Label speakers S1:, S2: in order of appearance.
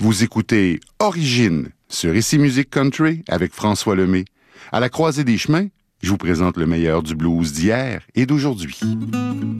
S1: Vous écoutez Origine sur Ici Musique Country avec François Lemay. À la croisée des chemins, je vous présente le meilleur du blues d'hier et d'aujourd'hui.